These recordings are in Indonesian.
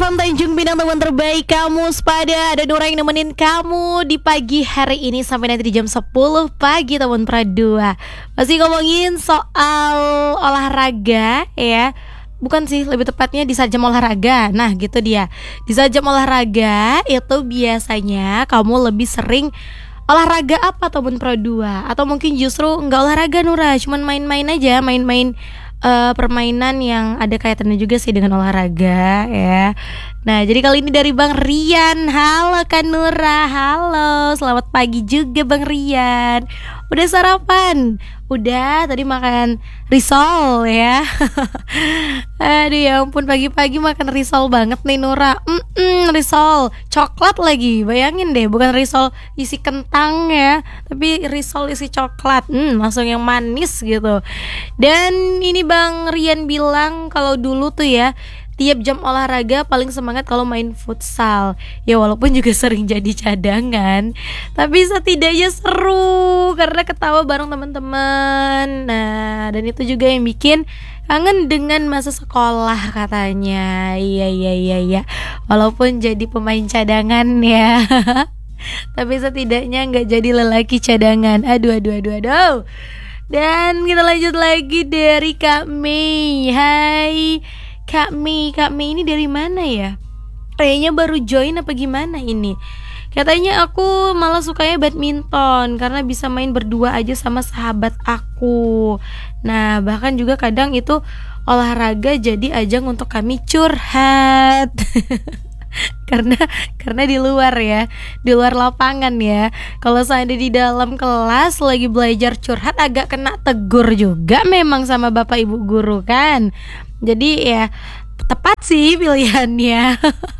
Salam Tanjung Pinang, teman terbaik kamu sepada. Ada Nura yang nemenin kamu di pagi hari ini sampai nanti di jam 10 pagi teman Pradua. Masih ngomongin soal olahraga ya. Bukan sih, lebih tepatnya di saat jam olahraga. Nah gitu dia. Di saat jam olahraga itu biasanya kamu lebih sering olahraga apa teman Pradua? Atau mungkin justru nggak olahraga Nura, cuman main-main aja, main-main permainan yang ada kaitannya juga sih dengan olahraga ya. Nah jadi kali ini dari Bang Rian. Halo Kak Nura, halo, selamat pagi juga Bang Rian. Udah sarapan? Udah, tadi makan risol ya. Aduh ya ampun, pagi-pagi makan risol banget nih Nura. Risol coklat lagi, bayangin deh, bukan risol isi kentang ya, tapi risol isi coklat. Langsung yang manis gitu. Dan ini Bang Rian bilang kalau dulu tuh ya, tiap jam olahraga paling semangat kalau main futsal. Ya walaupun juga sering jadi cadangan, tapi setidaknya seru karena ketawa bareng teman-teman. Nah, dan itu juga yang bikin kangen dengan masa sekolah katanya. Iya. Walaupun jadi pemain cadangan ya. Tapi setidaknya gak jadi lelaki cadangan. Aduh. Dan kita lanjut lagi dari Kak Mei. Hai Kak Mei ini dari mana ya? Kayaknya baru join apa gimana ini? Katanya aku malah sukanya badminton karena bisa main berdua aja sama sahabat aku. Nah bahkan juga kadang itu olahraga jadi ajang untuk kami curhat. karena di luar ya, di luar lapangan ya. Kalau saya di dalam kelas lagi belajar curhat agak kena tegur juga memang sama bapak ibu guru kan. Jadi ya tepat sih pilihannya.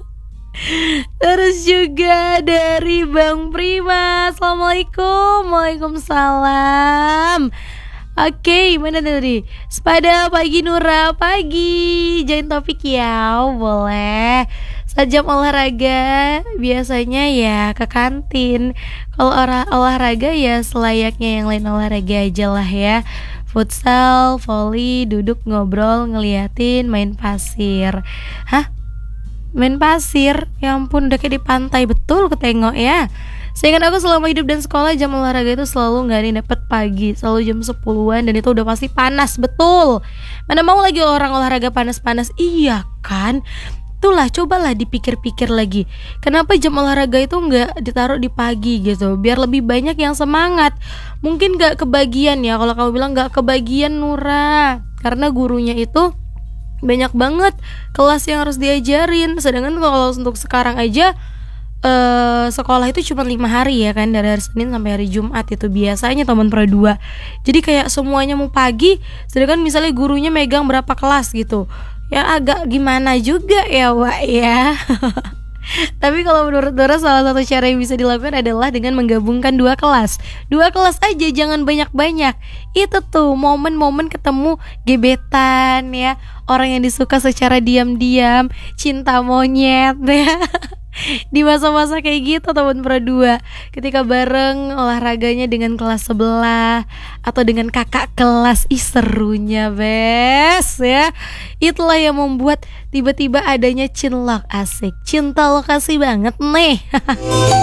Terus juga dari Bang Prima. Assalamualaikum. Waalaikumsalam. Oke, mana tadi? Sepada pagi Nura, pagi. Join topik ya, boleh. Saat jam olahraga biasanya ya ke kantin. Kalau olahraga ya selayaknya yang lain olahraga aja lah ya. Futsal, volley, duduk ngobrol, ngeliatin, main pasir. Hah? Main pasir? Ya ampun, udah kayak di pantai betul ketengok ya. Seingat aku selama hidup dan sekolah jam olahraga itu selalu gak ada yang dapet pagi, selalu jam 10-an dan itu udah pasti panas, betul. Mana mau lagi orang olahraga panas-panas. Iya kan? Itulah, cobalah dipikir-pikir lagi. Kenapa jam olahraga itu nggak ditaruh di pagi gitu, biar lebih banyak yang semangat. Mungkin nggak kebagian ya, kalau kamu bilang nggak kebagian Nura, karena gurunya itu banyak banget kelas yang harus diajarin. Sedangkan kalau untuk sekarang aja sekolah itu cuma 5 hari ya kan, dari hari Senin sampai hari Jumat itu biasanya teman Pradua. Jadi kayak semuanya mau pagi, sedangkan misalnya gurunya megang berapa kelas gitu. Ya agak gimana juga ya Wak ya. Tapi kalau menurut Dora salah satu cara yang bisa dilakukan adalah dengan menggabungkan 2 kelas. 2 kelas aja, jangan banyak-banyak. Itu tuh momen-momen ketemu gebetan ya, orang yang disuka secara diam-diam, cinta monyet ya. Di masa-masa kayak gitu teman Pradua, ketika bareng olahraganya dengan kelas sebelah atau dengan kakak kelas, serunya bes ya. Itulah yang membuat tiba-tiba adanya cinlok, asik, cinta lokasi banget nih.